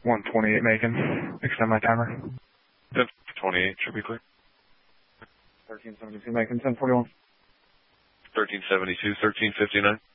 128 Macon. Extend my timer. 1028 should be clear. 1372 Macon, 1041. 1372, 1359.